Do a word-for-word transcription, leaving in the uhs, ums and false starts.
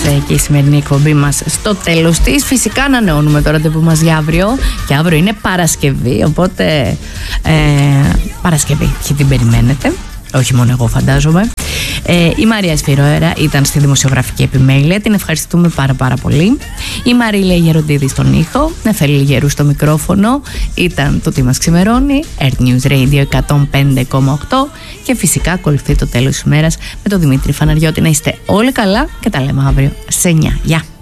και η σημερινή εκπομπή μας στο τέλος της. Φυσικά ανανεώνουμε το ραντεβού μας για αύριο. Και αύριο είναι Παρασκευή, οπότε ε, Παρασκευή, και την περιμένετε. Όχι μόνο εγώ, φαντάζομαι. Ε, η Μαρία Σφυροέρα ήταν στη δημοσιογραφική επιμέλεια. Την ευχαριστούμε πάρα πάρα πολύ. Η Μαρίλα Γεροντίδη στον ήχο. Νεφέλη Γερού στο μικρόφωνο. Ήταν το τι μας ξημερώνει. Earth News Radio εκατόν πέντε κόμμα οκτώ. Και φυσικά ακολουθεί το τέλος της ημέρας με τον Δημήτρη Φαναριώτη. Να είστε όλοι καλά και τα λέμε αύριο σε εννιά. Γεια.